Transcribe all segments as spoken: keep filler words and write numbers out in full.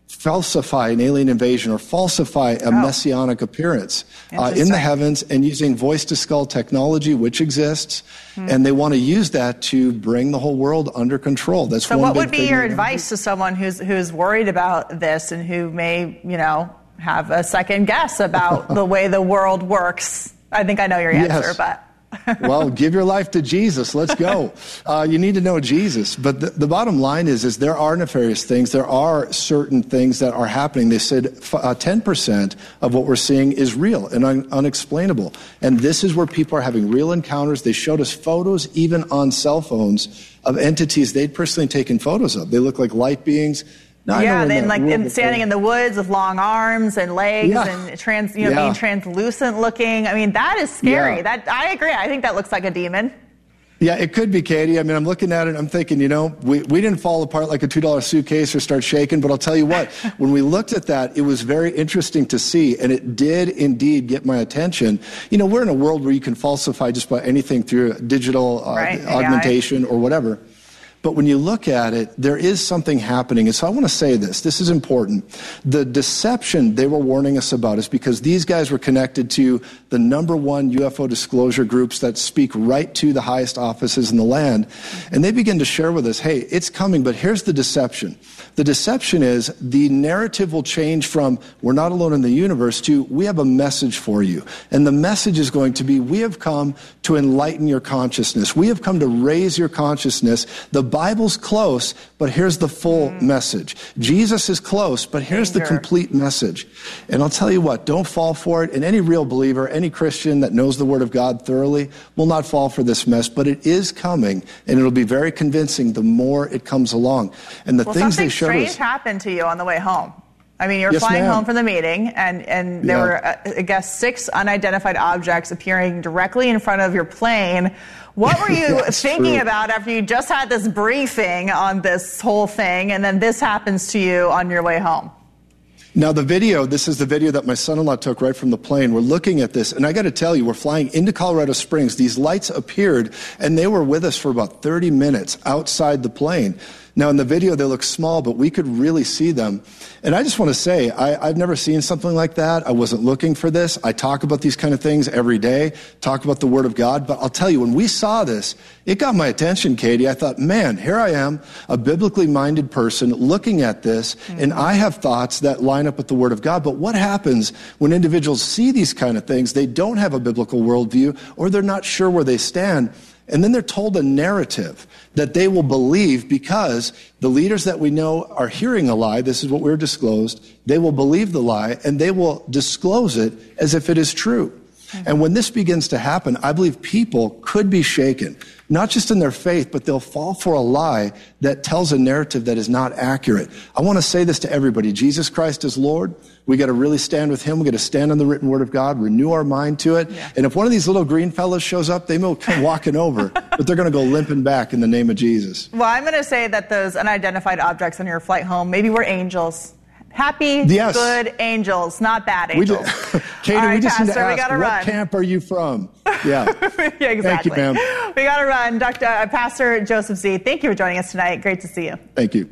falsify an alien invasion or falsify a oh. messianic appearance uh, in the heavens, and using voice-to-skull technology, which exists, hmm. and they want to use that to bring the whole world under control. That's so one what would be your thing. advice to someone who's who's worried about this and who may, you know, have a second guess about the way the world works? I think I know your answer, yes. but... Well, give your life to Jesus. Let's go. Uh, you need to know Jesus. But the, the bottom line is, is there are nefarious things. There are certain things that are happening. They said uh, ten percent of what we're seeing is real and un- unexplainable. And this is where people are having real encounters. They showed us photos, even on cell phones, of entities they'd personally taken photos of. They look like light beings. No, yeah, then like in, standing in the woods with long arms and legs yeah. and trans, you know, yeah. being translucent looking. I mean, that is scary. Yeah. That I agree. I think that looks like a demon. Yeah, it could be, Katie. I mean, I'm looking at it, I'm thinking, you know, we, we didn't fall apart like a two dollar suitcase or start shaking, but I'll tell you what, when we looked at that, it was very interesting to see, and it did indeed get my attention. You know, we're in a world where you can falsify just about anything through digital uh, right. augmentation or whatever. But when you look at it, there is something happening. And so I want to say this. This is important. The deception they were warning us about is because these guys were connected to the number one U F O disclosure groups that speak right to the highest offices in the land. And they begin to share with us, hey, it's coming, but here's the deception. The deception is the narrative will change from we're not alone in the universe to we have a message for you. And the message is going to be we have come to enlighten your consciousness. We have come to raise your consciousness. The Bible's close, but here's the full mm. message. Jesus is close, but here's Danger. the complete message. And I'll tell you what, don't fall for it. And any real believer, any Christian that knows the Word of God thoroughly will not fall for this mess, but it is coming, and it'll be very convincing the more it comes along. And the well, things they showed us... something strange happened to you on the way home. I mean, you're yes, flying ma'am. home from the meeting, and, and there yeah. were, uh, I guess, six unidentified objects appearing directly in front of your plane. What were you thinking true. about after you just had this briefing on this whole thing, and then this happens to you on your way home? Now, the video, this is the video that my son-in-law took right from the plane. We're looking at this, and I got to tell you, we're flying into Colorado Springs. These lights appeared, and they were with us for about thirty minutes outside the plane. Now, in the video, they look small, but we could really see them. And I just want to say, I, I've never seen something like that. I wasn't looking for this. I talk about these kind of things every day, talk about the Word of God. But I'll tell you, when we saw this, it got my attention, Katie. I thought, man, here I am, a biblically minded person looking at this, mm-hmm. and I have thoughts that line up with the Word of God. But what happens when individuals see these kind of things? They don't have a biblical worldview, or they're not sure where they stand. And then they're told a narrative that they will believe because the leaders that we know are hearing a lie. This is what we're disclosed. They will believe the lie, and they will disclose it as if it is true. Mm-hmm. And when this begins to happen, I believe people could be shaken, not just in their faith, but they'll fall for a lie that tells a narrative that is not accurate. I want to say this to everybody. Jesus Christ is Lord. We got to really stand with him. We got to stand on the written Word of God, renew our mind to it. Yeah. And if one of these little green fellows shows up, they may come walking over, but they're going to go limping back in the name of Jesus. Well, I'm going to say that those unidentified objects on your flight home maybe were angels. Happy, yes. good angels, not bad angels. We just, Katie, right, we just Pastor, need to ask, we gotta what run. camp are you from? Yeah. yeah, exactly. Thank you, ma'am. We got to run. Doctor Uh, Pastor Joseph Z., thank you for joining us tonight. Great to see you. Thank you.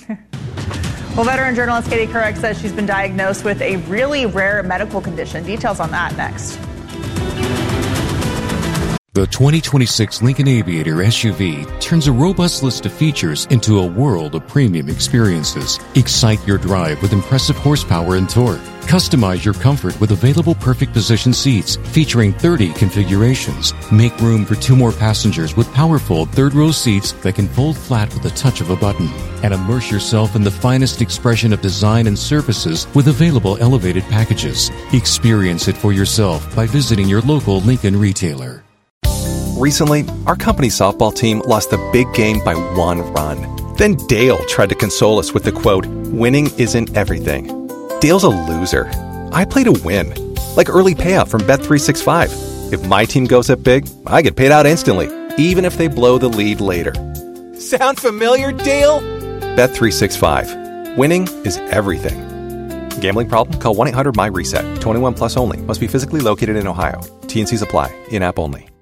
Well, veteran journalist Katie Couric says she's been diagnosed with a really rare medical condition. Details on that next. The twenty twenty-six Lincoln Aviator S U V turns a robust list of features into a world of premium experiences. Excite your drive with impressive horsepower and torque. Customize your comfort with available perfect position seats featuring thirty configurations. Make room for two more passengers with powerful third-row seats that can fold flat with the touch of a button. And immerse yourself in the finest expression of design and surfaces with available elevated packages. Experience it for yourself by visiting your local Lincoln retailer. Recently, our company softball team lost the big game by one run. Then Dale tried to console us with the quote, "Winning isn't everything." Dale's a loser. I play to win. Like early payout from Bet three sixty-five. If my team goes up big, I get paid out instantly, even if they blow the lead later. Sound familiar, Dale? Bet three sixty-five. Winning is everything. Gambling problem? Call one eight hundred M Y RESET. twenty-one plus only. Must be physically located in Ohio. T and C's apply. In-app only.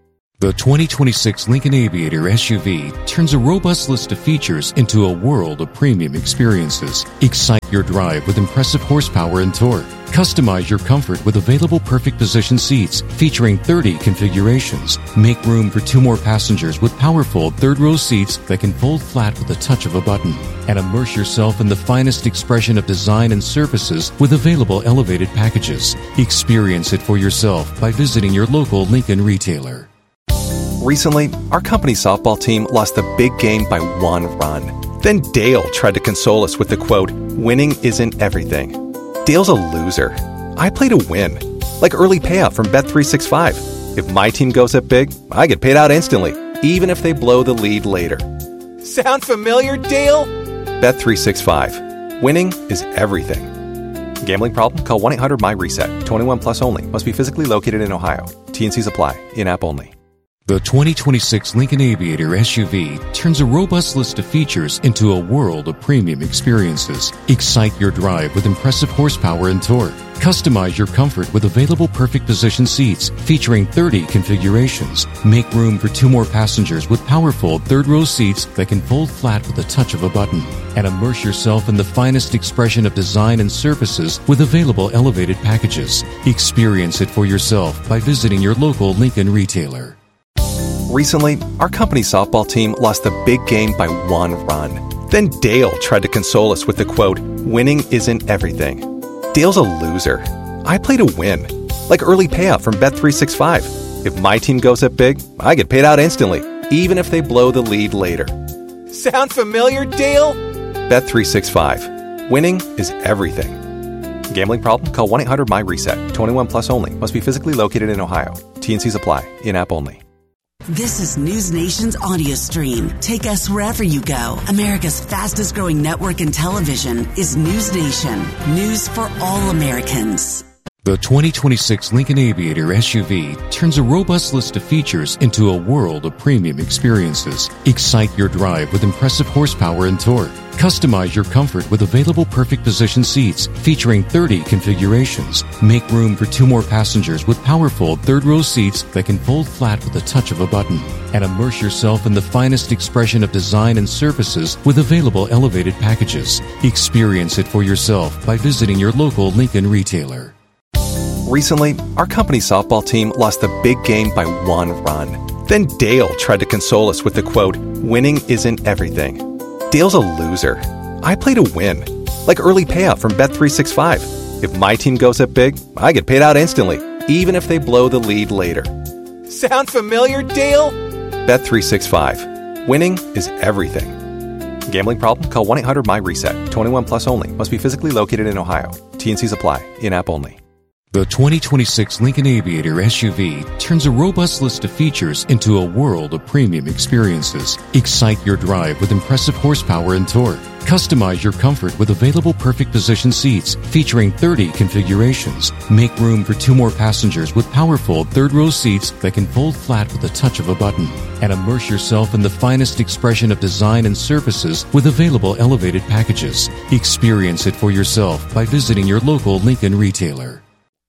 The twenty twenty-six Lincoln Aviator S U V turns a robust list of features into a world of premium experiences. Excite your drive with impressive horsepower and torque. Customize your comfort with available perfect position seats featuring thirty configurations. Make room for two more passengers with powerful third-row seats that can fold flat with the touch of a button. And immerse yourself in the finest expression of design and surfaces with available elevated packages. Experience it for yourself by visiting your local Lincoln retailer. Recently, our company softball team lost the big game by one run. Then Dale tried to console us with the quote, "Winning isn't everything." Dale's a loser. I play to win. Like early payout from Bet three sixty-five. If my team goes up big, I get paid out instantly, even if they blow the lead later. Sound familiar, Dale? Bet three sixty-five. Winning is everything. Gambling problem? Call one eight hundred M Y reset. twenty-one plus only. Must be physically located in Ohio. T N Cs apply. In-app only. The twenty twenty-six Lincoln Aviator S U V turns a robust list of features into a world of premium experiences. Excite your drive with impressive horsepower and torque. Customize your comfort with available perfect position seats featuring thirty configurations. Make room for two more passengers with powerful third-row seats that can fold flat with the touch of a button. And immerse yourself in the finest expression of design and surfaces with available elevated packages. Experience it for yourself by visiting your local Lincoln retailer. Recently, our company softball team lost the big game by one run. Then Dale tried to console us with the quote, "Winning isn't everything." Dale's a loser. I play to win. Like early payout from Bet three sixty-five. If my team goes up big, I get paid out instantly, even if they blow the lead later. Sound familiar, Dale? Bet three sixty-five. Winning is everything. Gambling problem? Call one eight hundred M Y reset. twenty-one plus only. Must be physically located in Ohio. T N Cs apply. In-app only. This is News Nation's audio stream. Take us wherever you go. America's fastest growing network in television is News Nation. News for all Americans. The twenty twenty-six Lincoln Aviator S U V turns a robust list of features into a world of premium experiences. Excite your drive with impressive horsepower and torque. Customize your comfort with available perfect position seats featuring thirty configurations. Make room for two more passengers with powerful third-row seats that can fold flat with the touch of a button. And immerse yourself in the finest expression of design and surfaces with available elevated packages. Experience it for yourself by visiting your local Lincoln retailer. Recently, our company softball team lost the big game by one run. Then Dale tried to console us with the quote, "Winning isn't everything." Dale's a loser. I play to win. Like early payout from Bet three sixty-five. If my team goes up big, I get paid out instantly, even if they blow the lead later. Sound familiar, Dale? Bet three sixty-five. Winning is everything. Gambling problem? Call one eight hundred M Y reset. twenty-one plus only. Must be physically located in Ohio. T N Cs apply. In-app only. The twenty twenty-six Lincoln Aviator S U V turns a robust list of features into a world of premium experiences. Excite your drive with impressive horsepower and torque. Customize your comfort with available perfect position seats featuring thirty configurations. Make room for two more passengers with powerful third-row seats that can fold flat with the touch of a button. And immerse yourself in the finest expression of design and surfaces with available elevated packages. Experience it for yourself by visiting your local Lincoln retailer.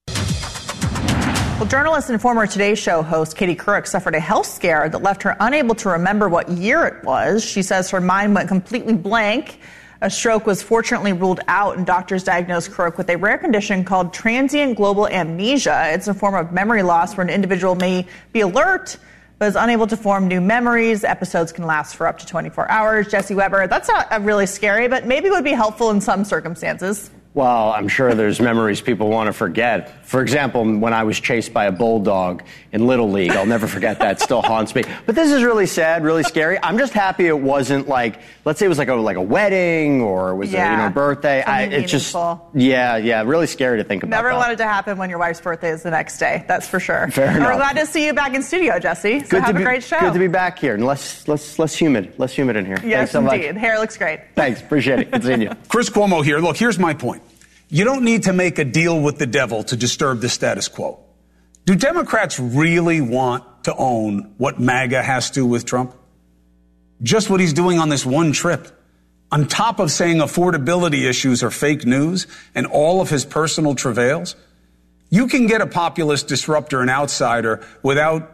Well, journalist and former Today Show host Katie Couric suffered a health scare that left her unable to remember what year it was. She says her mind went completely blank. A stroke was fortunately ruled out, and doctors diagnosed Couric with a rare condition called transient global amnesia. It's a form of memory loss where an individual may be alert but is unable to form new memories. Episodes can last for up to twenty-four hours. Jesse Weber, that's not uh, really scary, but maybe would be helpful in some circumstances. Well, I'm sure there's memories people want to forget. For example, when I was chased by a bulldog in Little League, I'll never forget that. Still haunts me. But this is really sad, really scary. I'm just happy it wasn't like, let's say it was like a like a wedding or it was yeah, a you know birthday. I, it's just yeah, yeah, really scary to think about. Never that. wanted to happen when your wife's birthday is the next day. That's for sure. Fair enough. We're glad to see you back in studio, Jesse. So good have to a be, great show. Good to be back here and less less less humid, less humid in here. Yes, Thanks so indeed. much. Hair looks great. Thanks, appreciate it. Good seeing you. Chris Cuomo here. Look, here's my point. You don't need to make a deal with the devil to disturb the status quo. Do Democrats really want to own what MAGA has to with Trump? Just what he's doing on this one trip. On top of saying affordability issues are fake news and all of his personal travails, you can get a populist disruptor, an outsider, without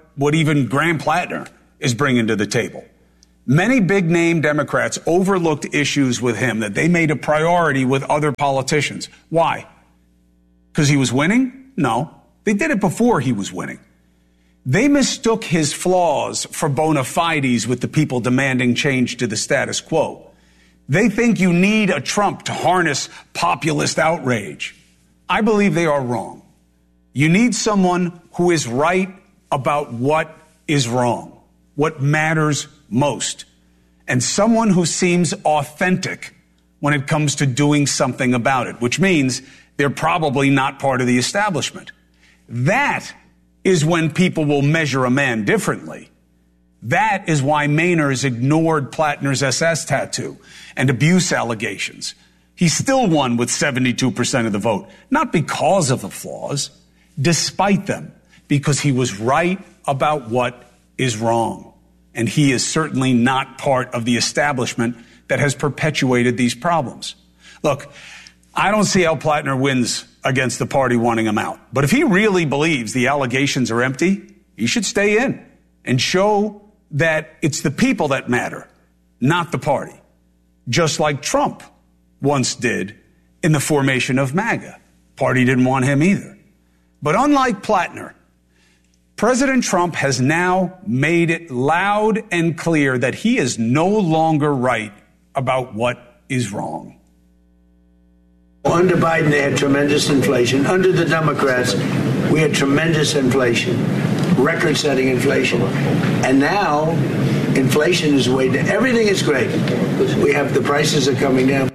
what even Graham Plattner is bringing to the table. Many big-name Democrats overlooked issues with him that they made a priority with other politicians. Why? Because he was winning? No. They did it before he was winning. They mistook his flaws for bona fides with the people demanding change to the status quo. They think you need a Trump to harness populist outrage. I believe they are wrong. You need someone who is right about what is wrong, what matters most, and someone who seems authentic when it comes to doing something about it, which means they're probably not part of the establishment. That is when people will measure a man differently. That is why Mainers ignored Plattner's S S tattoo and abuse allegations. He still won with seventy-two percent of the vote, not because of the flaws, despite them, because he was right about what is wrong. And he is certainly not part of the establishment that has perpetuated these problems. Look, I don't see how Plattner wins against the party wanting him out. But if he really believes the allegations are empty, he should stay in and show that it's the people that matter, not the party. Just like Trump once did in the formation of MAGA. Party didn't want him either. But unlike Plattner, President Trump has now made it loud and clear that he is no longer right about what is wrong. Under Biden, they had tremendous inflation. Under the Democrats, we had tremendous inflation, record-setting inflation. And now, inflation is way down. Everything is great. We have the prices are coming down.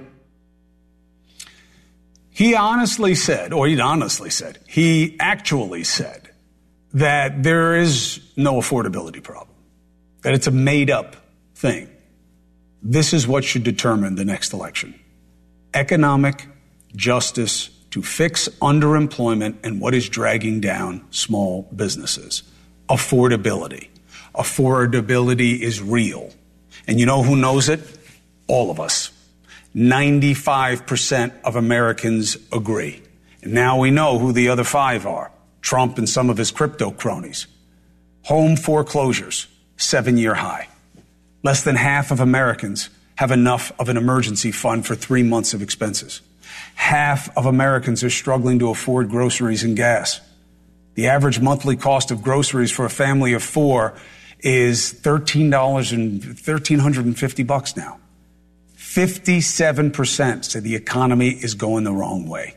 He honestly said, or he honestly said, he actually said that there is no affordability problem, that it's a made-up thing. This is what should determine the next election. Economic justice to fix underemployment and what is dragging down small businesses. Affordability. Affordability is real. And you know who knows it? All of us. ninety-five percent of Americans agree. And now we know who the other five are. Trump and some of his crypto cronies. Home foreclosures, seven-year high. Less than half of Americans have enough of an emergency fund for three months of expenses. Half of Americans are struggling to afford groceries and gas. The average monthly cost of groceries for a family of four is thirteen dollars and thirteen hundred fifty bucks now. fifty-seven percent say the economy is going the wrong way.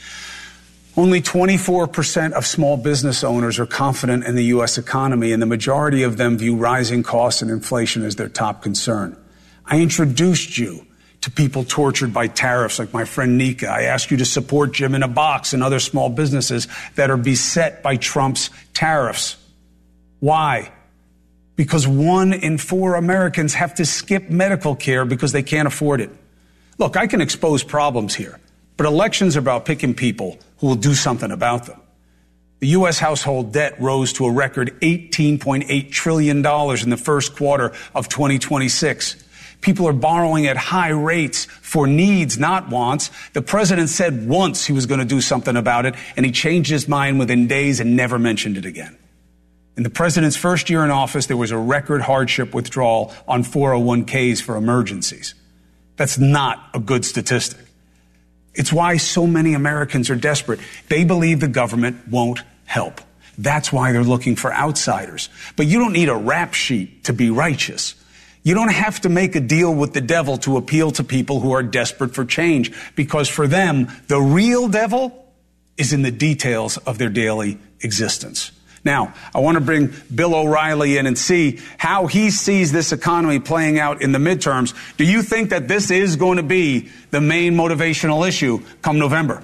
Only twenty-four percent of small business owners are confident in the U S economy, and the majority of them view rising costs and inflation as their top concern. I introduced you to people tortured by tariffs like my friend Nika. I asked you to support Jim in a Box and other small businesses that are beset by Trump's tariffs. Why? Because one in four Americans have to skip medical care because they can't afford it. Look, I can expose problems here, but elections are about picking people who will do something about them. The U S household debt rose to a record eighteen point eight trillion dollars in the first quarter of twenty twenty-six. People are borrowing at high rates for needs, not wants. The president said once he was going to do something about it, and he changed his mind within days and never mentioned it again. In the president's first year in office, there was a record hardship withdrawal on four oh one k's for emergencies. That's not a good statistic. It's why so many Americans are desperate. They believe the government won't help. That's why they're looking for outsiders. But you don't need a rap sheet to be righteous. You don't have to make a deal with the devil to appeal to people who are desperate for change, because for them, the real devil is in the details of their daily existence. Now, I want to bring Bill O'Reilly in and see how he sees this economy playing out in the midterms. Do you think that this is going to be the main motivational issue come November?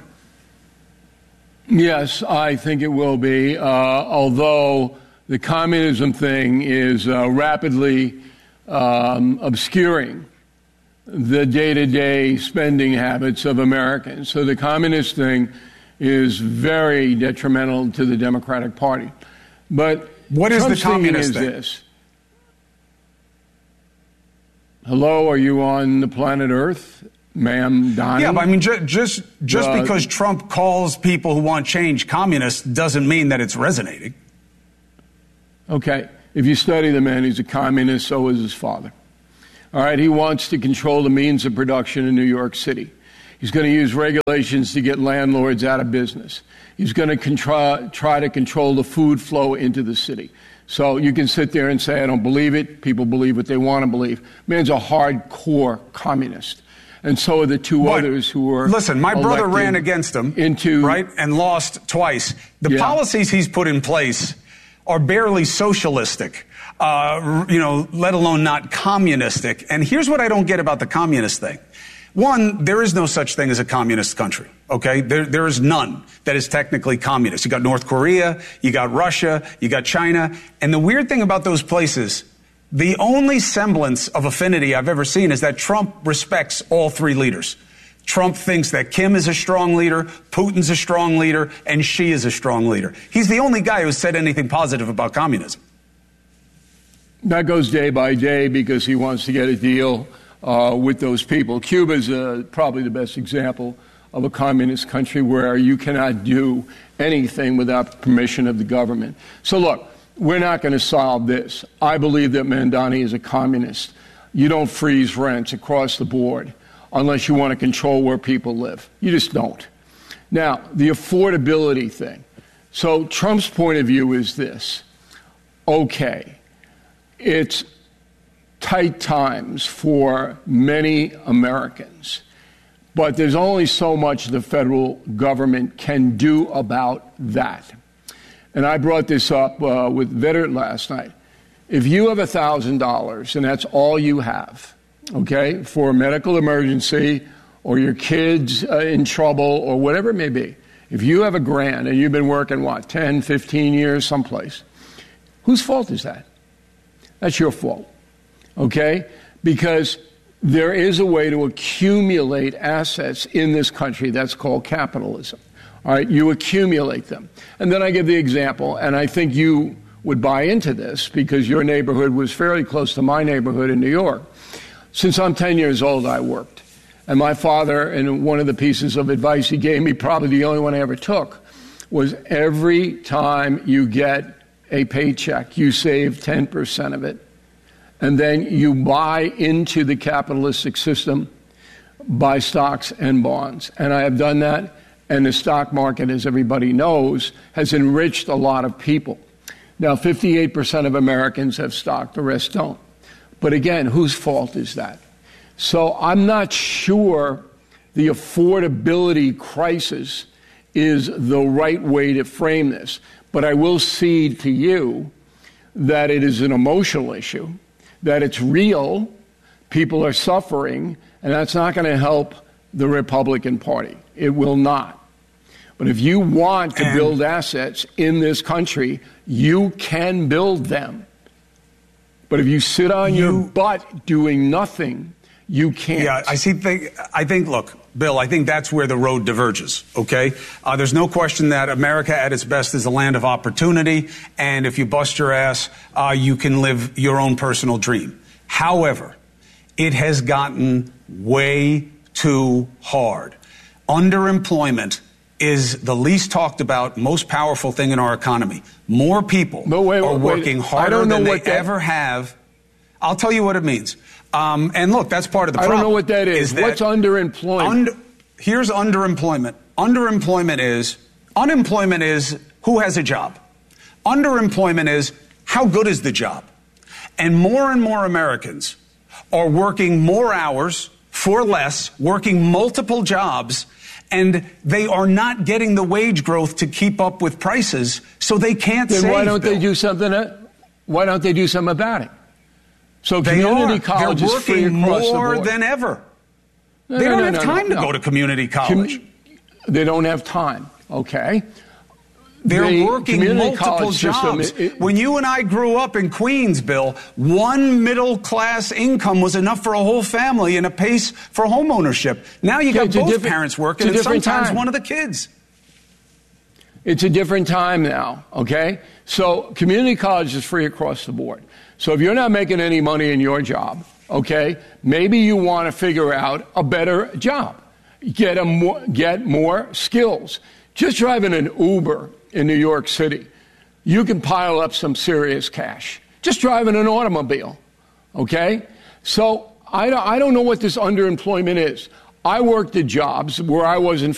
Yes, I think it will be, uh, although the communism thing is uh, rapidly um, obscuring the day-to-day spending habits of Americans. So the communist thing is very detrimental to the Democratic Party. But what is Trump's the communist thing? thing? Is this. Hello, are you on the planet Earth, ma'am, Donnie? Yeah, but I mean, ju- just just uh, because Trump calls people who want change communists doesn't mean that it's resonating. Okay? If you study the man, he's a communist, so is his father. All right? He wants to control the means of production in New York City. He's going to use regulations to get landlords out of business. He's going to contri- try to control the food flow into the city. So you can sit there and say, I don't believe it. People believe what they want to believe. Man's a hardcore communist. And so are the two but, others who were Listen, my brother ran against him, into, right, and lost twice. The yeah. policies he's put in place are barely socialistic, uh, you know, let alone not communistic. And here's what I don't get about the communist thing. One, there is no such thing as a communist country, okay? There, there is none that is technically communist. You got North Korea, you got Russia, you got China. And the weird thing about those places, the only semblance of affinity I've ever seen is that Trump respects all three leaders. Trump thinks that Kim is a strong leader, Putin's a strong leader, and Xi is a strong leader. He's the only guy who said anything positive about communism. That goes day by day because he wants to get a deal Uh, with those people. Cuba is uh, probably the best example of a communist country where you cannot do anything without permission of the government. So look, we're not going to solve this. I believe that Mandani is a communist. You don't freeze rents across the board unless you want to control where people live. You just don't. Now, the affordability thing. So Trump's point of view is this. Okay, it's tight times for many Americans, but there's only so much the federal government can do about that. And I brought this up uh, with Veteran last night. If you have one thousand dollars and that's all you have, okay, for a medical emergency or your kid's uh, in trouble or whatever it may be, if you have a grand and you've been working, what, ten, fifteen years someplace, whose fault is that? That's your fault. Okay? Because there is a way to accumulate assets in this country that's called capitalism. All right? You accumulate them. And then I give the example, and I think you would buy into this because your neighborhood was fairly close to my neighborhood in New York. Since I'm ten years old, I worked. And my father, and one of the pieces of advice he gave me, probably the only one I ever took, was every time you get a paycheck, you save ten percent of it. And then you buy into the capitalistic system, buy stocks and bonds. And I have done that. And the stock market, as everybody knows, has enriched a lot of people. Now, fifty-eight percent of Americans have stock, the rest don't. But again, whose fault is that? So I'm not sure the affordability crisis is the right way to frame this. But I will cede to you that it is an emotional issue, that it's real, people are suffering, and that's not going to help the Republican Party. It will not. But if you want to and build assets in this country, you can build them. But if you sit on you, your butt doing nothing, you can't. Yeah, I see. Think, I think, look, Bill, I think that's where the road diverges, okay? Uh, there's no question that America at its best is a land of opportunity, and if you bust your ass, uh, you can live your own personal dream. However, it has gotten way too hard. Underemployment is the least talked about, most powerful thing in our economy. More people no, wait, are wait, working wait. harder than they that... ever have. I'll tell you what it means. Um, and look, that's part of the problem. I don't know what that is. is that What's underemployment? Under, here's underemployment. Underemployment is, unemployment is who has a job. Underemployment is how good is the job. And more and more Americans are working more hours for less, working multiple jobs, and they are not getting the wage growth to keep up with prices, so they can't then save. Why don't Bill. they do something? Why don't they do something about it? So they community are. college They're is free working across more the board. than ever. No, they no, don't no, have no, time no, to no. go to community college. Com- they don't have time. Okay. They're the working multiple jobs. System, it, when you and I grew up in Queens, Bill, one middle-class income was enough for a whole family and a pace for home ownership. Now you got both parents working and sometimes time. one of the kids. It's a different time now, okay? So community college is free across the board. So if you're not making any money in your job, okay, maybe you want to figure out a better job. Get, a more, get more skills. Just driving an Uber in New York City, you can pile up some serious cash just driving an automobile, okay? So I don't, I don't know what this underemployment is. I worked at jobs where I was in